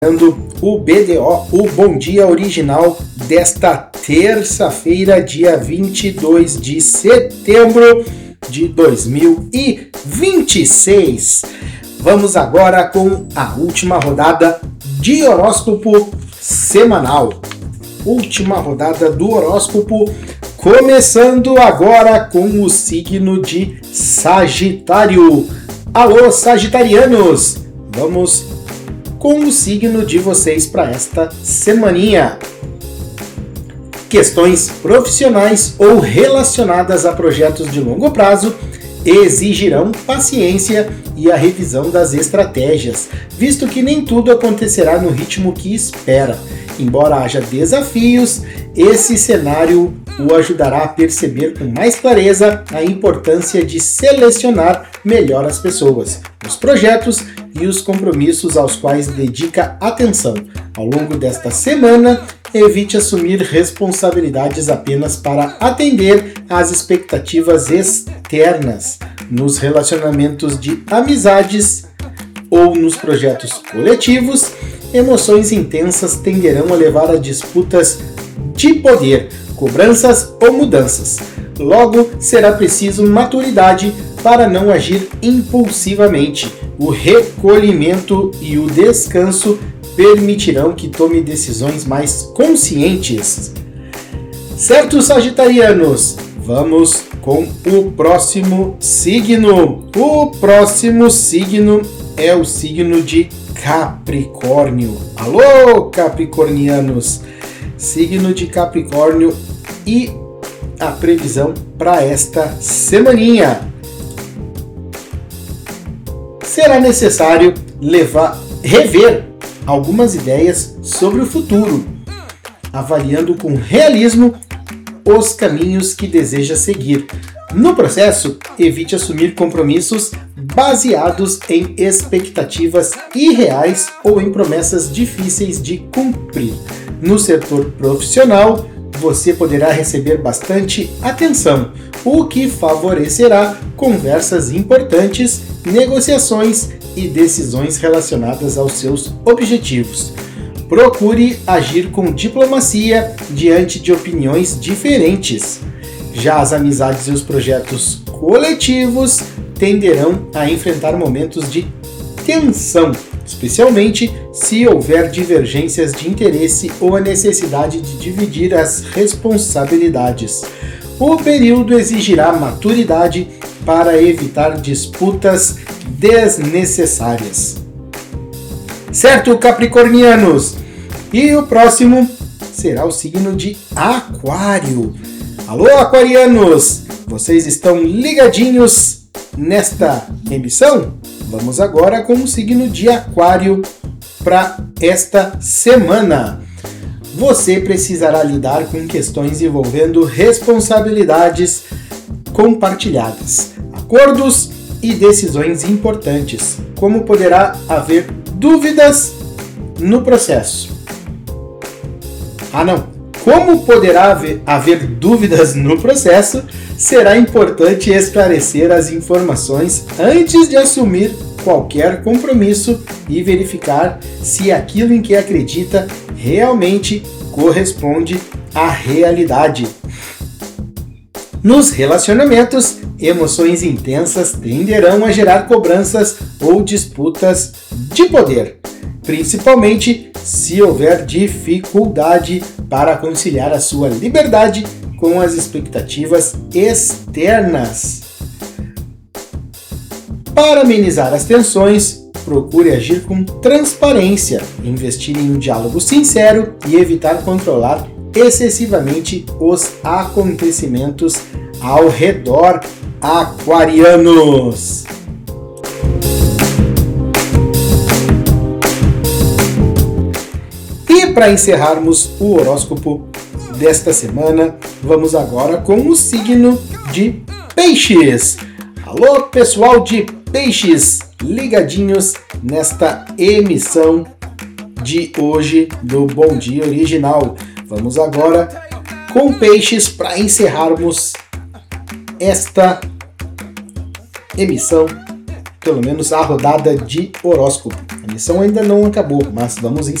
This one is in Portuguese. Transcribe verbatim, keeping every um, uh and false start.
O B D O, o Bom Dia Original desta terça-feira, dia vinte e dois de setembro de dois mil e vinte e seis. Vamos agora com a última rodada de horóscopo semanal. Última rodada do horóscopo, começando agora com o signo de Sagitário. Alô, sagitarianos! Vamos com o signo de vocês para esta semaninha. Questões profissionais ou relacionadas a projetos de longo prazo exigirão paciência e a revisão das estratégias, visto que nem tudo acontecerá no ritmo que espera. Embora haja desafios, esse cenário o ajudará a perceber com mais clareza a importância de selecionar melhor as pessoas, os projetos e os compromissos aos quais dedica atenção. Ao longo desta semana, evite assumir responsabilidades apenas para atender às expectativas externas. Nos relacionamentos de amizades ou nos projetos coletivos, emoções intensas tenderão a levar a disputas de poder, cobranças ou mudanças. Logo, será preciso maturidade para não agir impulsivamente. O recolhimento e o descanso permitirão que tome decisões mais conscientes. Certo, sagitarianos? Vamos com o próximo signo. O próximo signo é o signo de Capricórnio. Alô, capricornianos! Signo de Capricórnio e a previsão para esta semaninha. Será necessário levar, rever algumas ideias sobre o futuro, avaliando com realismo os caminhos que deseja seguir. No processo, evite assumir compromissos baseados em expectativas irreais ou em promessas difíceis de cumprir. No setor profissional, você poderá receber bastante atenção, o que favorecerá conversas importantes, negociações e decisões relacionadas aos seus objetivos. Procure agir com diplomacia diante de opiniões diferentes. Já as amizades e os projetos coletivos tenderão a enfrentar momentos de tensão, especialmente se houver divergências de interesse ou a necessidade de dividir as responsabilidades. O período exigirá maturidade para evitar disputas desnecessárias. Certo, capricornianos? E o próximo será o signo de Aquário. Alô, aquarianos! Vocês estão ligadinhos nesta emissão? Vamos agora com o signo de Aquário para esta semana. Você precisará lidar com questões envolvendo responsabilidades compartilhadas, acordos e decisões importantes, como poderá haver dúvidas no processo. Ah, não! Como poderá haver, haver dúvidas no processo, será importante esclarecer as informações antes de assumir qualquer compromisso e verificar se aquilo em que acredita realmente corresponde à realidade. Nos relacionamentos, emoções intensas tenderão a gerar cobranças ou disputas de poder, principalmente se houver dificuldade para conciliar a sua liberdade com as expectativas externas. Para amenizar as tensões, procure agir com transparência, investir em um diálogo sincero e evitar controlar excessivamente os acontecimentos ao redor, aquarianos. E para encerrarmos o horóscopo desta semana, vamos agora com o signo de Peixes. Alô, pessoal de Peixes, ligadinhos nesta emissão de hoje do Bom Dia Original. Vamos agora com Peixes para encerrarmos esta emissão pelo menos a rodada de horóscopo. A missão ainda não acabou, mas vamos